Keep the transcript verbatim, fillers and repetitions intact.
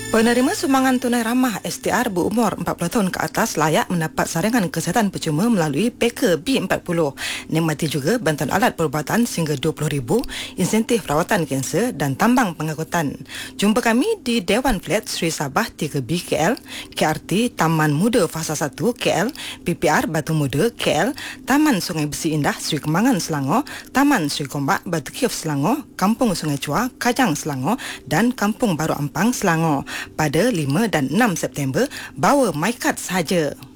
Penerima sumbangan tunai ramah S T R berumur empat puluh tahun ke atas layak mendapat saringan kesihatan percuma melalui Packer B empat puluh. Nikmati juga bantuan alat perubatan sehingga dua puluh ribu, insentif rawatan kanser dan tambang pengangkutan. Jumpa kami di Dewan Flat Sri Sabah tiga B K L, K R T Taman Muda Fasa satu K L, P P R Batu Muda K L, Taman Sungai Besi Indah Sri Kembangan Selangor, Taman Sri Gombak Batu Kiev Selangor, Kampung Sungai Chua Kajang Selangor dan Kampung Baru Ampang Selangor. Pada lima dan enam September, bawa MyCard sahaja.